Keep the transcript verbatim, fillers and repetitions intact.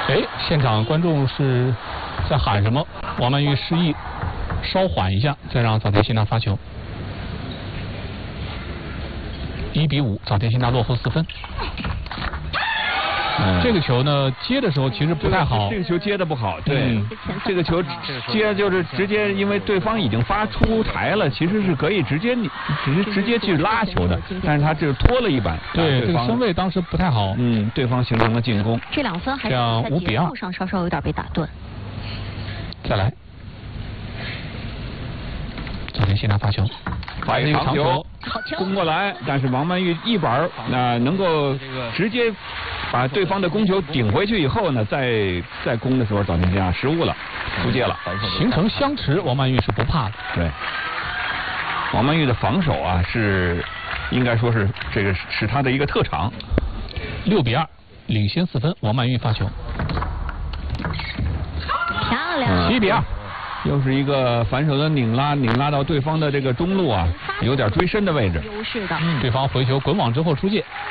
哎，现场观众是在喊什么？王曼玉示意稍缓一下，再让早田希娜发球。一比五，早田希娜落后四分。嗯、这个球呢，接的时候其实不太好。 这个球接的不好，对， 嗯、 这个球接就是直接，因为对方已经发出台了，其实是可以直接你直直接去拉球的，但是他这拖了一板。 对， 对这个身位当时不太好。 嗯，对方形成了进攻。 这两分还是在节奏上稍稍有点被打断。 再来，早田希娜发球， 发一个长球攻过来，但是王曼玉一板那、呃、能够直接把对方的攻球顶回去以后呢，再再攻的时候，早田希娜失误了，出界了， 形成相持，王曼玉是不怕的。 对，王曼玉的防守啊是应该说是这个是他的一个特长。 六比二，领先四分，王曼玉发球。 漂亮。 七比二。 又是一个反手的拧拉，拧拉到对方的这个中路啊，有点追身的位置。 优势的。 对方回球滚网之后出界。